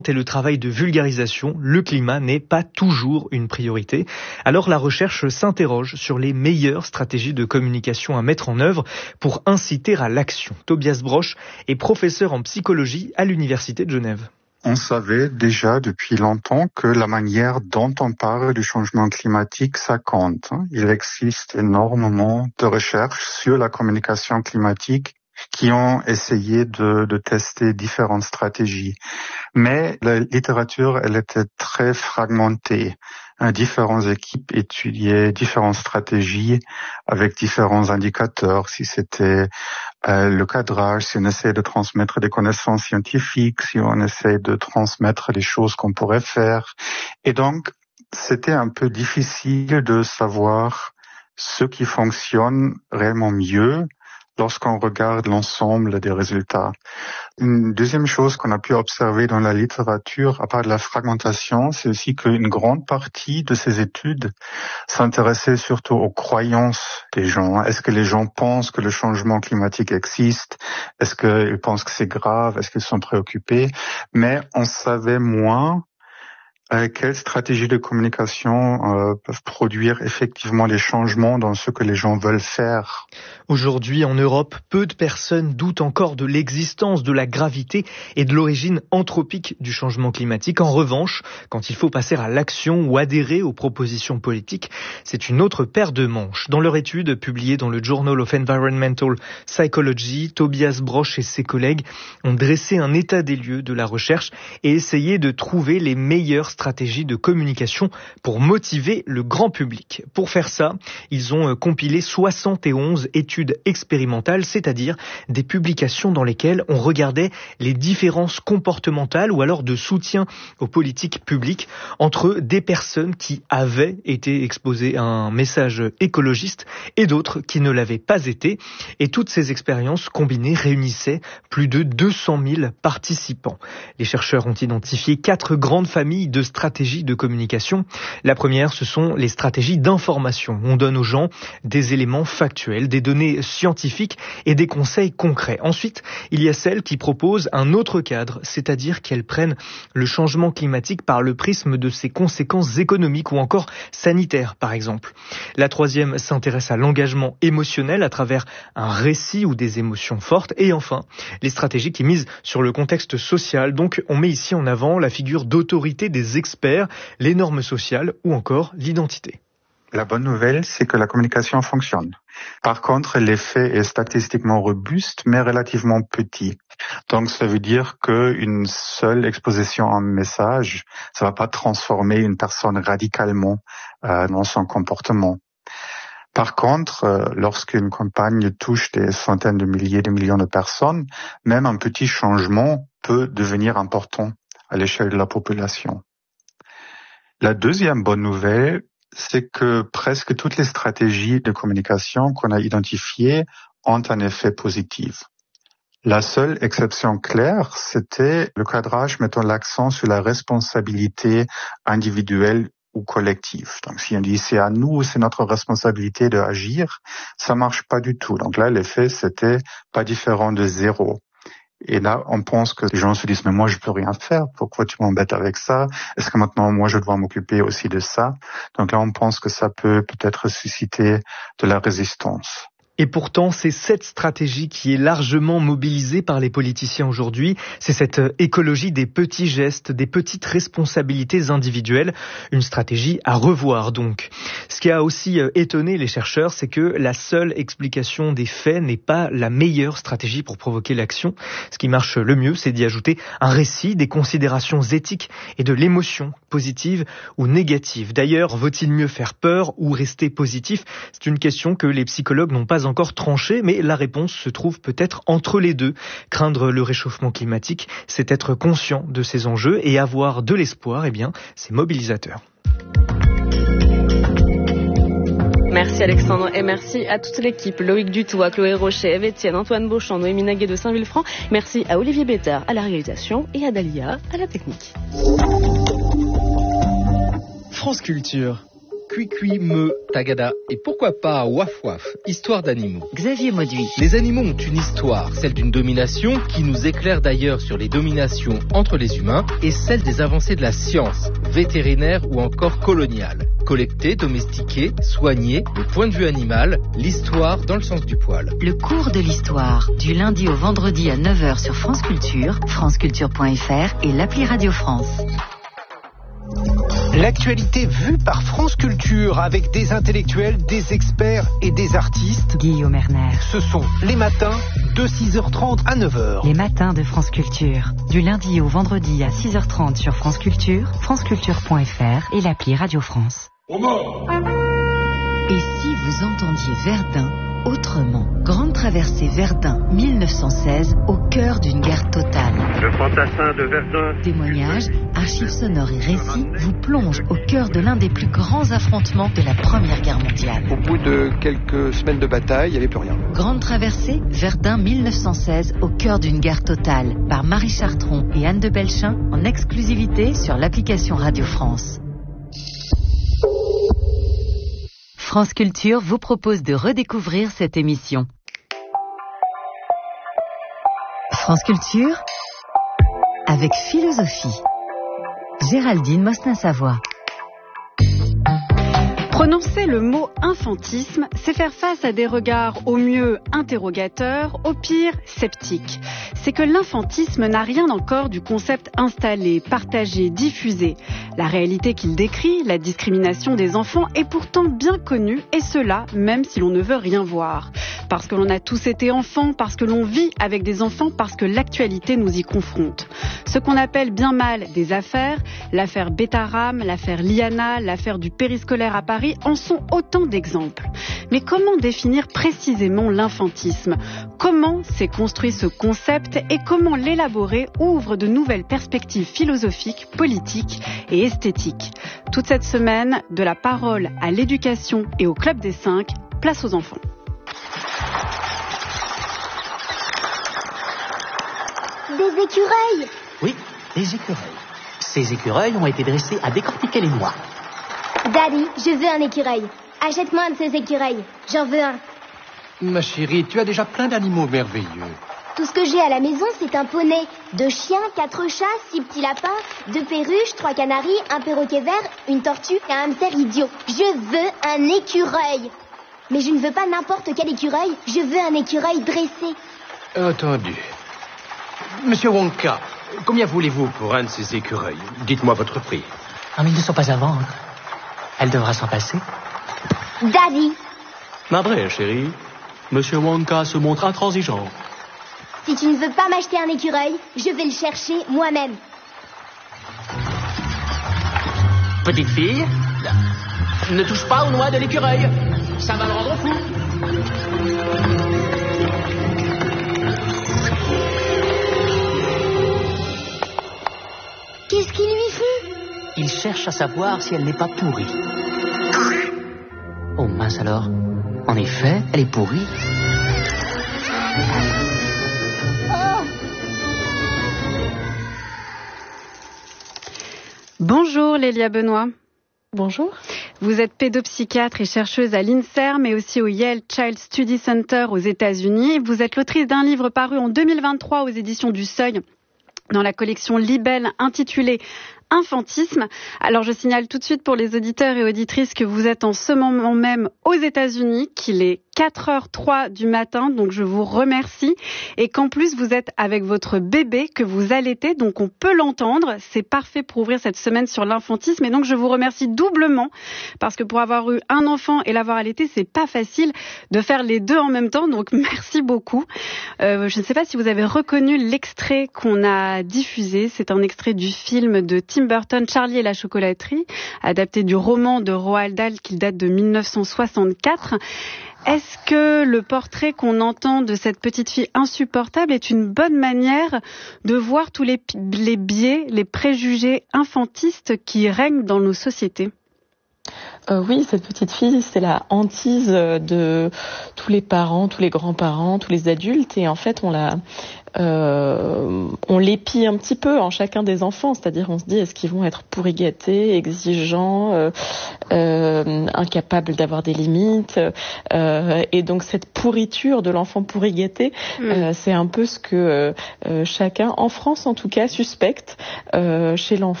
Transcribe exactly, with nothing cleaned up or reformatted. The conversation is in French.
et le travail de vulgarisation, le climat n'est pas toujours une priorité. Alors la recherche s'interroge sur les meilleures stratégies de communication à mettre en œuvre pour inciter à l'action. Tobias Brosch est professeur en psychologie à l'Université de Genève. On savait déjà depuis longtemps que la manière dont on parle du changement climatique, ça compte. Il existe énormément de recherches sur la communication climatique qui ont essayé de, de tester différentes stratégies. Mais la littérature, elle était très fragmentée. Différentes équipes étudiaient différentes stratégies avec différents indicateurs. Si c'était euh, le cadrage, si on essayait de transmettre des connaissances scientifiques, si on essayait de transmettre les choses qu'on pourrait faire. Et donc, c'était un peu difficile de savoir ce qui fonctionne réellement mieux lorsqu'on regarde l'ensemble des résultats. Une deuxième chose qu'on a pu observer dans la littérature, à part de la fragmentation, c'est aussi qu'une grande partie de ces études s'intéressait surtout aux croyances des gens. Est-ce que les gens pensent que le changement climatique existe? Est-ce qu'ils pensent que c'est grave? Est-ce qu'ils sont préoccupés? Mais on savait moins Euh, quelles stratégies de communication euh, peuvent produire effectivement les changements dans ce que les gens veulent faire. Aujourd'hui, en Europe, peu de personnes doutent encore de l'existence, de la gravité et de l'origine anthropique du changement climatique. En revanche, quand il faut passer à l'action ou adhérer aux propositions politiques, c'est une autre paire de manches. Dans leur étude publiée dans le Journal of Environmental Psychology, Tobias Brosch et ses collègues ont dressé un état des lieux de la recherche et essayé de trouver les meilleures stratégies stratégie de communication pour motiver le grand public. Pour faire ça, ils ont compilé soixante et onze études expérimentales, c'est-à-dire des publications dans lesquelles on regardait les différences comportementales ou alors de soutien aux politiques publiques entre des personnes qui avaient été exposées à un message écologiste et d'autres qui ne l'avaient pas été. Et toutes ces expériences combinées réunissaient plus de deux cent mille participants. Les chercheurs ont identifié quatre grandes familles de stratégies de communication. La première, ce sont les stratégies d'information. On donne aux gens des éléments factuels, des données scientifiques et des conseils concrets. Ensuite, il y a celles qui proposent un autre cadre, c'est-à-dire qu'elles prennent le changement climatique par le prisme de ses conséquences économiques ou encore sanitaires, par exemple. La troisième s'intéresse à l'engagement émotionnel à travers un récit ou des émotions fortes. Et enfin, les stratégies qui misent sur le contexte social. Donc, on met ici en avant la figure d'autorité des experts, les normes sociales ou encore l'identité. La bonne nouvelle, c'est que la communication fonctionne. Par contre, l'effet est statistiquement robuste, mais relativement petit. Donc, ça veut dire qu'une seule exposition à un message, ça va pas transformer une personne radicalement euh, dans son comportement. Par contre, euh, lorsqu'une campagne touche des centaines de milliers, de millions de personnes, même un petit changement peut devenir important à l'échelle de la population. La deuxième bonne nouvelle, c'est que presque toutes les stratégies de communication qu'on a identifiées ont un effet positif. La seule exception claire, c'était le cadrage mettant l'accent sur la responsabilité individuelle ou collective. Donc si on dit c'est à nous, c'est notre responsabilité d'agir, ça marche pas du tout. Donc là, l'effet, c'était pas différent de zéro. Et là, on pense que les gens se disent, mais moi, je peux rien faire. Pourquoi tu m'embêtes avec ça? Est-ce que maintenant, moi, je dois m'occuper aussi de ça? Donc là, on pense que ça peut peut-être susciter de la résistance. Et pourtant, c'est cette stratégie qui est largement mobilisée par les politiciens aujourd'hui. C'est cette écologie des petits gestes, des petites responsabilités individuelles. Une stratégie à revoir donc. Ce qui a aussi étonné les chercheurs, c'est que la seule explication des faits n'est pas la meilleure stratégie pour provoquer l'action. Ce qui marche le mieux, c'est d'y ajouter un récit, des considérations éthiques et de l'émotion positive ou négative. D'ailleurs, vaut-il mieux faire peur ou rester positif? C'est une question que les psychologues n'ont pas encore tranchée, mais la réponse se trouve peut-être entre les deux. Craindre le réchauffement climatique, c'est être conscient de ces enjeux et avoir de l'espoir, eh bien, c'est mobilisateur. Merci Alexandre et merci à toute l'équipe. Loïc Dutoit, Chloé Rocher, Eve Etienne, Antoine Beauchamp, Noémie Naguet de Saint-Villefranc. Merci à Olivier Bétard à la réalisation et à Dalia à la technique. France Culture. cuicui, me, tagada et pourquoi pas waf waf, histoire d'animaux. Xavier Mauduit. Les animaux ont une histoire, celle d'une domination qui nous éclaire d'ailleurs sur les dominations entre les humains et celle des avancées de la science, vétérinaire ou encore coloniale. Collecter, domestiquer, soigner, le point de vue animal, l'histoire dans le sens du poil. Le cours de l'histoire, du lundi au vendredi à neuf heures sur France Culture, franceculture point f r et l'appli Radio France. L'actualité vue par France Culture avec des intellectuels, des experts et des artistes. Guillaume Erner. Ce sont les matins de six heures trente à neuf heures. Les matins de France Culture. Du lundi au vendredi à six heures trente sur France Culture, franceculture point f r et l'appli Radio France. Et si vous entendiez Verdun autrement? Grande traversée Verdun mille neuf cent seize, au cœur d'une guerre totale. Le fantassin de Verdun. Témoignages, archives sonores et récits vous plongent au cœur de l'un des plus grands affrontements de la Première Guerre mondiale. Au bout de quelques semaines de bataille, il n'y avait plus rien. Grande traversée Verdun mille neuf cent seize, au cœur d'une guerre totale, par Marie Chartron et Anne de Belchin, en exclusivité sur l'application Radio France. France Culture vous propose de redécouvrir cette émission. France Culture avec philosophie. Géraldine Mosnin-Savoie. Prononcer le mot infantisme, c'est faire face à des regards au mieux interrogateurs, au pire sceptiques. C'est que l'infantisme n'a rien encore du concept installé, partagé, diffusé. La réalité qu'il décrit, la discrimination des enfants, est pourtant bien connue, et cela même si l'on ne veut rien voir. Parce que l'on a tous été enfants, parce que l'on vit avec des enfants, parce que l'actualité nous y confronte. Ce qu'on appelle bien mal des affaires, l'affaire Betaram, l'affaire Liana, l'affaire du périscolaire à Paris, en sont autant d'exemples. Mais comment définir précisément l'infantisme? Comment s'est construit ce concept et comment l'élaborer ouvre de nouvelles perspectives philosophiques, politiques et esthétiques? Toute cette semaine, de la parole à l'éducation et au Club des Cinq, place aux enfants. Des écureuils! Oui, des écureuils. Ces écureuils ont été dressés à décortiquer les noix. Daddy, je veux un écureuil. Achète-moi un de ces écureuils. J'en veux un. Ma chérie, tu as déjà plein d'animaux merveilleux. Tout ce que j'ai à la maison, c'est un poney. Deux chiens, quatre chats, six petits lapins, deux perruches, trois canaris, un perroquet vert, une tortue et un hamster idiot. Je veux un écureuil. Mais je ne veux pas n'importe quel écureuil. Je veux un écureuil dressé. Entendu. Monsieur Wonka, combien voulez-vous pour un de ces écureuils? Dites-moi votre prix. Ah, mais ils ne sont pas à vendre. Elle devra s'en passer. Daddy! Navré, chérie. Monsieur Wonka se montre intransigeant. Si tu ne veux pas m'acheter un écureuil, je vais le chercher moi-même. Petite fille, ne touche pas aux noix de l'écureuil. Ça va le rendre fou. Qu'est-ce qu'il lui fait? Il cherche à savoir si elle n'est pas pourrie. Oh mince alors. En effet, elle est pourrie. Oh. Bonjour Lélia Benoît. Bonjour. Vous êtes pédopsychiatre et chercheuse à l'INSERM mais aussi au Yale Child Study Center aux États-Unis. Vous êtes l'autrice d'un livre paru en deux mille vingt-trois aux éditions du Seuil dans la collection Libelle intitulée Infantisme. Alors je signale tout de suite pour les auditeurs et auditrices que vous êtes en ce moment même aux États-Unis, qu'il est quatre heures trois du matin, donc je vous remercie, et qu'en plus vous êtes avec votre bébé que vous allaitez, donc on peut l'entendre. C'est parfait pour ouvrir cette semaine sur l'infantisme, et donc je vous remercie doublement parce que pour avoir eu un enfant et l'avoir allaité, c'est pas facile de faire les deux en même temps, donc merci beaucoup. Euh, je ne sais pas si vous avez reconnu l'extrait qu'on a diffusé. C'est un extrait du film de Tim Burton, Charlie et la chocolaterie, adapté du roman de Roald Dahl qui date de mille neuf cent soixante-quatre. Est-ce que le portrait qu'on entend de cette petite fille insupportable est une bonne manière de voir tous les, les biais, les préjugés infantistes qui règnent dans nos sociétés ? Euh, oui, cette petite fille, c'est la hantise de tous les parents, tous les grands-parents, tous les adultes. Et en fait, on la, euh, on l'épie un petit peu en chacun des enfants. C'est-à-dire, on se dit, est-ce qu'ils vont être pourri gâtés, exigeants, euh, euh, incapables d'avoir des limites. Euh, et donc, cette pourriture de l'enfant pourri gâté, mmh. euh, c'est un peu ce que euh, chacun, en France en tout cas, suspecte euh, chez l'enfant.